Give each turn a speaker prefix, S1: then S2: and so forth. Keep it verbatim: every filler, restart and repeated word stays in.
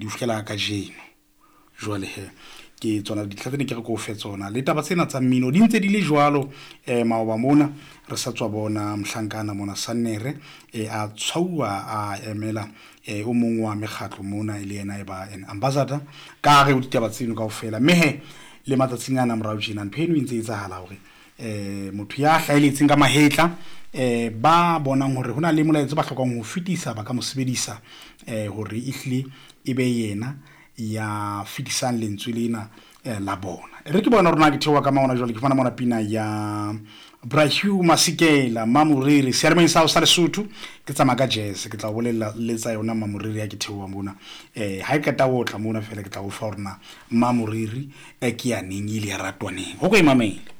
S1: ho fihlela ka jeno jwale he ke tsona ditlhatsene ke re go fe tsona le taba tsena tsa mmino di ntse di le jwalo eh maoba mona re sa tswa bona mhlankana mona Sannere e a tshwaua a emela e o mongwe wa mekgatlo mona ile yena e ba an ambassador ka re o ditaba tseno kaofela mehe le matsatsinyana morao jena mpeno intse e tsahala hore eh motho ya hlaeletseng ka mahetla eh ba bonang hore hona le molaetsa ba hlokang ho fitisa ba ka mo sebedisa eh hore ihle e be yena ya fitisang lentswe lena eh, la bona re ke bona rona ke thewa ka maona jwale ke fana mona pina ya Brahiu Masikela Mamuriri Sermeng sa sa Lesotho ke tsa maga jazz ke tla bolela letsa yona Mamuriri ya ke thewa mona eh ha e ka tawo tla mona fela ke tla o fa rona Mamuriri e ke ya neng ile ya ratwaneng ho go imamela